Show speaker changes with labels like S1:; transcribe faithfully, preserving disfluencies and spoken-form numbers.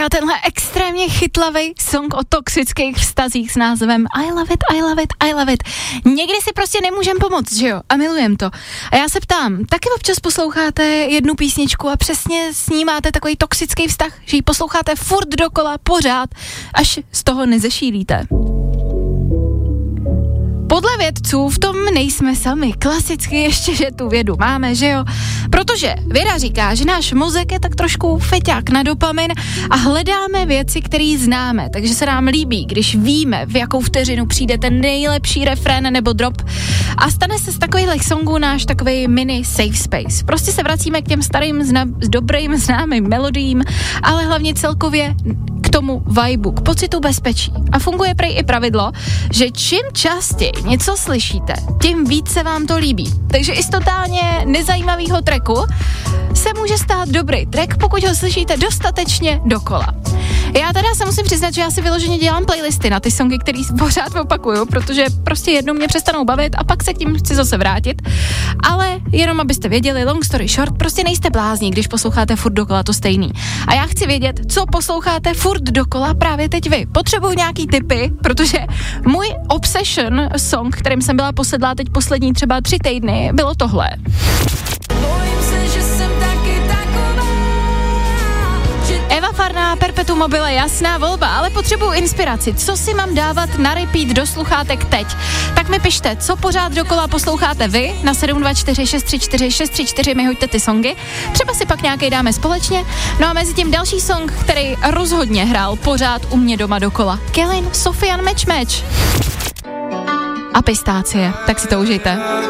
S1: a tenhle extrémně chytlavý song o toxických vztazích s názvem I love it, I love it, I love it. Někdy si prostě nemůžem pomoct, že jo? A milujem to. A já se ptám, taky občas posloucháte jednu písničku a přesně s ní máte takový toxický vztah, že ji posloucháte furt dokola, pořád, až z toho nezešílíte. Podle vědců v tom nejsme sami. Klasicky ještě, že tu vědu máme, že jo? Protože věda říká, že náš mozek je tak trošku feťák na dopamin a hledáme věci, které známe. Takže se nám líbí, když víme, v jakou vteřinu přijde ten nejlepší refrén nebo drop. A stane se z takových songů náš takový mini safe space. Prostě se vracíme k těm starým, zna- dobrým, známým melodiím, ale hlavně celkově k tomu vibu, k pocitu bezpečí. A funguje prej i pravidlo, že čím častěji něco slyšíte, tím víc se vám to líbí. Takže i z totálně nezajímavého tracku se může stát dobrý track, pokud ho slyšíte dostatečně dokola. Já teda se musím přiznat, že já si vyloženě dělám playlisty na ty songy, který pořád opakuju, protože prostě jednou mě přestanou bavit a pak se k tím chci zase vrátit. Ale jenom abyste věděli, long story short, prostě nejste blázní, když posloucháte furt dokola to stejný. A já chci vědět, co posloucháte furt dokola právě teď vy. Potřebuju nějaký tipy, protože můj obsession song, kterým jsem byla posedlá teď poslední třeba tři týdny, bylo tohle.
S2: Bojím se, že jsem taky taková, že...
S1: Eva Farná, Perpetuum mobile, jasná volba, ale potřebuju inspiraci. Co si mám dávat na repeat do sluchátek teď? Tak mi pište, co pořád dokola posloucháte vy na sedm dva čtyři šest tři čtyři šest tři čtyři, mi hoďte ty songy. Třeba si pak nějaký dáme společně. No a mezi tím další song, který rozhodně hrál pořád u mě doma dokola. Kelin, Sofian, Match Match. A pistácie, tak si to užijte.